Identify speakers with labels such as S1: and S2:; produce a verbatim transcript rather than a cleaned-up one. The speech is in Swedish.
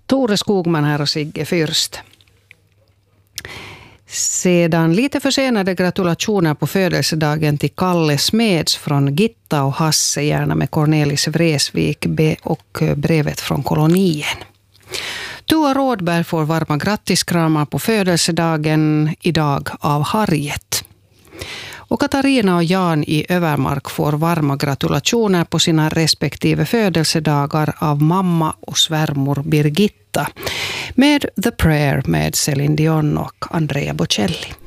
S1: Tore Skogman här och Sigge Fürst. Sedan lite försenade gratulationer på födelsedagen till Kalle Smeds från Gitta och Hasse, gärna med Cornelis Vreeswijk och brevet från kolonien. Tua Rådberg får varma grattiskramar på födelsedagen idag av Harriet. Och Katarina och Jan i Övermark får varma gratulationer på sina respektive födelsedagar av mamma och svärmor Birgitta. Med The Prayer med Céline Dion och Andrea Bocelli.